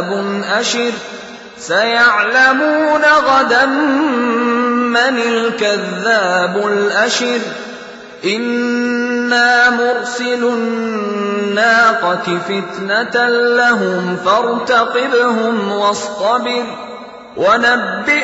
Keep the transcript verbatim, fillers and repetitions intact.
أشر سيعلمون غدا من الكذاب الأشر إنا مرسل الناقة فتنة لهم فارتقبهم واصطبر ونبئ